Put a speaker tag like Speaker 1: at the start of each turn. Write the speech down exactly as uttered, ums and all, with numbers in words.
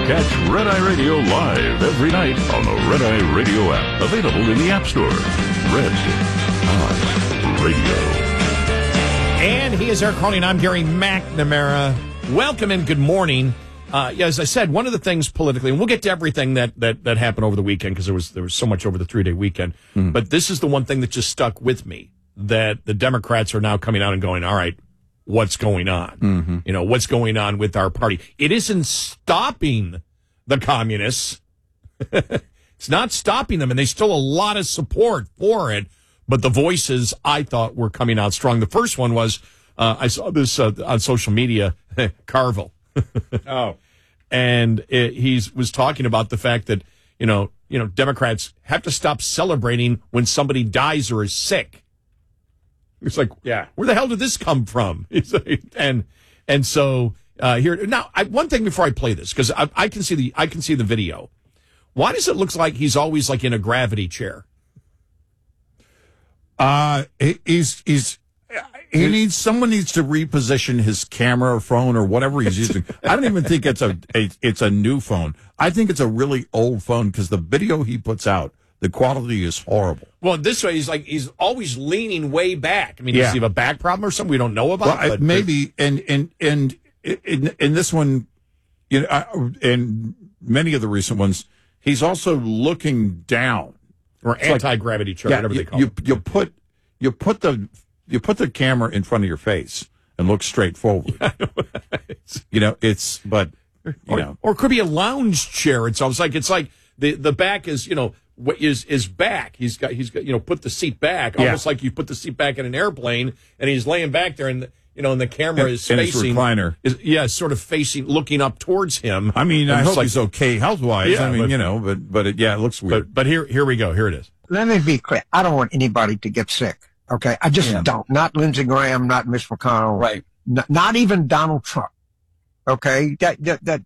Speaker 1: Catch Red Eye Radio live every night on the Red Eye Radio app. Available in the App Store. Red Eye Radio.
Speaker 2: And he is Eric Carney, and I'm Gary McNamara. Welcome and good morning. Uh, yeah, as I said, one of the things politically, and we'll get to everything that that, that happened over the weekend because there was there was so much over the three-day weekend. Mm. But this is the one thing that just stuck with me, that the Democrats are now coming out and going, all right, what's going on? Mm-hmm. You know, what's going on with our party? It isn't stopping the communists. It's not stopping them, and there's still a lot of support for it. But the voices, I thought, were coming out strong. The first one was, uh, I saw this uh, on social media, Carville.
Speaker 3: oh.
Speaker 2: And it, he was talking about the fact that, you know, you know, Democrats have to stop celebrating when somebody dies or is sick. It's like,
Speaker 3: yeah,
Speaker 2: where the hell did this come from? and and so uh, here now, I, one thing before I play this, because I, I can see the I can see the video. Why does it look like he's always like in a gravity chair?
Speaker 4: Uh, he, he's, he's, he needs, someone needs to reposition his camera or phone or whatever he's using. I don't even think it's a, a, it's a new phone. I think it's a really old phone because the video he puts out, the quality is horrible.
Speaker 2: Well, this way, he's like, he's always leaning way back. I mean,
Speaker 4: yeah.
Speaker 2: does he have a back problem or something we don't know about?
Speaker 4: Well,
Speaker 2: but,
Speaker 4: I, maybe, and, and, and in, in this one, you know, I, and many of the recent ones, he's also looking down.
Speaker 2: Or it's anti-gravity like, chair,
Speaker 4: yeah,
Speaker 2: whatever
Speaker 4: you,
Speaker 2: they call
Speaker 4: you,
Speaker 2: it.
Speaker 4: You put you put the you put the camera in front of your face and look straight forward. you know, it's but you
Speaker 2: or,
Speaker 4: know,
Speaker 2: or it could be a lounge chair. It's almost like it's like the, the back is you know what is is back. He's got he's got you know put the seat back,
Speaker 4: yeah.
Speaker 2: almost like you put the seat back in an airplane, and he's laying back there, and you know, and the camera
Speaker 4: and,
Speaker 2: is
Speaker 4: and
Speaker 2: facing
Speaker 4: recliner.
Speaker 2: Is, yeah, sort of facing, looking up towards him.
Speaker 4: I mean, I hope like, he's okay health wise.
Speaker 2: Yeah,
Speaker 4: I mean,
Speaker 2: but,
Speaker 4: you know, but but it, yeah, it looks weird.
Speaker 2: But, but here here we go. Here it is.
Speaker 5: Let me be clear. I don't want anybody to get sick. Okay, I just yeah. don't. Not Lindsey Graham, not Mitch McConnell,
Speaker 4: right?
Speaker 5: N- not even Donald Trump. Okay, that that that